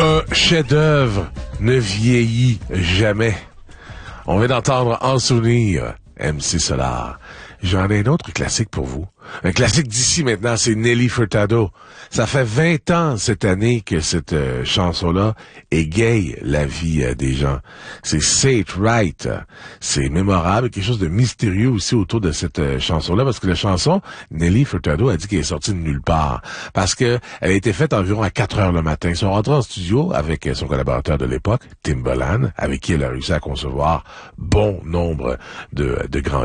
Un chef-d'œuvre ne vieillit jamais. On vient d'entendre En souvenir, MC Solar. J'en ai un autre classique pour vous. Un classique d'ici maintenant, c'est Nelly Furtado. Ça fait 20 ans cette année que cette chanson-là égaye la vie des gens. C'est Say It Right. C'est mémorable, quelque chose de mystérieux aussi autour de cette chanson-là, parce que la chanson, Nelly Furtado a dit qu'elle est sortie de nulle part. Parce que elle a été faite environ à 4 heures le matin. Ils sont rentrés en studio avec son collaborateur de l'époque, Timbaland, avec qui elle a réussi à concevoir bon nombre de grands